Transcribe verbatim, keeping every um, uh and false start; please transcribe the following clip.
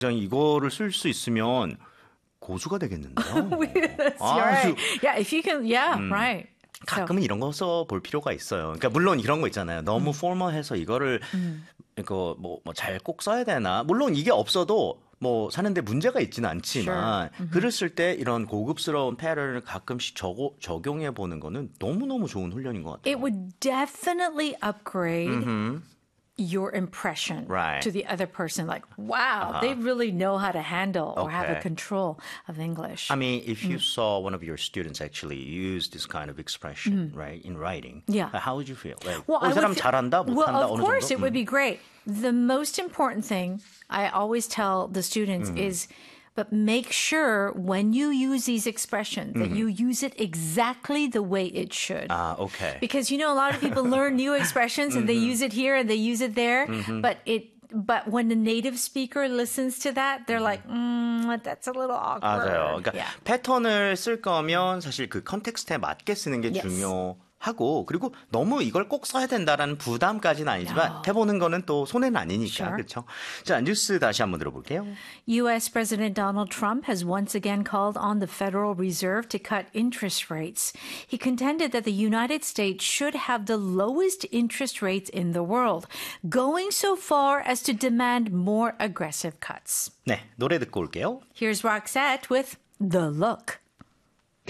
이거를 쓸 수 있으면 고수가 되겠는데요. Yes, 아, you're right. 그- Yeah, if you can, yeah, right. 가끔은 이런 거 써 볼 필요가 있어요. 그러니까 물론 이런 거 있잖아요. 너무 음. 포멀해서 이거를 이거 뭐뭐 잘 꼭 써야 되나? 물론 이게 없어도 뭐 사는데 문제가 있지는 않지만 Sure. 글을 쓸 때 이런 고급스러운 패턴을 가끔씩 적어, 적용해 보는 거는 너무너무 좋은 훈련인 것 같아요. It would definitely upgrade your impression Right. to the other person. Like, wow, they really know how to handle or have a Okay. control of English. I mean, if you saw one of your students actually use this kind of expression, right, in writing, Yeah. how would you feel? Like, Well, 어, 이 I 사람 would fe- 잘한다, well, 못한다, of 어느 course, 정도? it would be great. The most important thing I always tell the students is, but make sure when you use these expressions that you use it exactly the way it should. 아, okay. Because you know a lot of people learn new expressions and they use it here and they use it there, but it but when the native speaker listens to that, they're like, mm, that's a little awkward. 맞아요. 그러니까 Yeah. 패턴을 쓸 거면 사실 그 컨텍스트에 맞게 쓰는 게 Yes. 중요하고 그리고 너무 이걸 꼭 써야 된다라는 부담까지는 아니지만 No. 해보는 거는 또 손해는 아니니까 Sure. 그렇죠. 자 뉴스 다시 한번 들어볼게요. U S. President Donald Trump has once again called on the Federal Reserve to cut interest rates. He contended that the United States should have the lowest interest rates in the world, going so far as to demand more aggressive cuts. 네 노래 듣고 올게요. Here's Roxette with The Look.